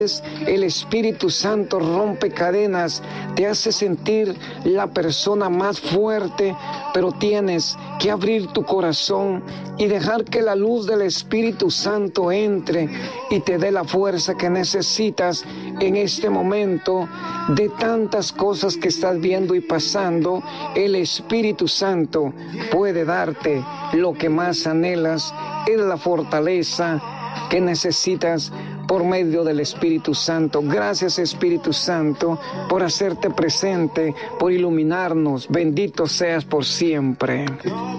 El Espíritu Santo rompe cadenas, te hace sentir la persona más fuerte, pero tienes que abrir tu corazón y dejar que la luz del Espíritu Santo entre y te dé la fuerza que necesitas en este momento de tantas cosas que estás viendo y pasando. El Espíritu Santo puede darte lo que más anhelas, es la fortaleza que necesitas por medio del Espíritu Santo. Gracias, Espíritu Santo, por hacerte presente, por iluminarnos. Bendito seas por siempre.